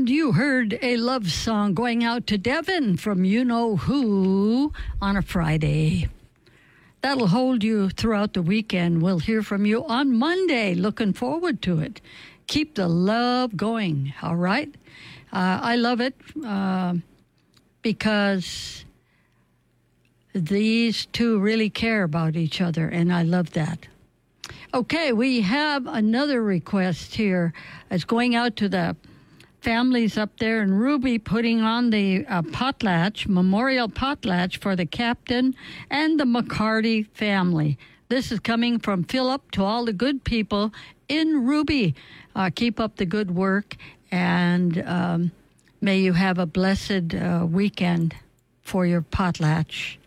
And you heard a love song going out to Devin from You Know Who on a Friday. That'll hold you throughout the weekend. We'll hear from you on Monday. Looking forward to it. Keep the love going, all right? I love it because these two really care about each other, and I love that. Okay, we have another request here. It's going out to the families up there in Ruby, putting on the potlatch, memorial potlatch for the captain and the McCarty family. This is coming from Philip to all the good people in Ruby. Keep up the good work, and may you have a blessed weekend for your potlatch.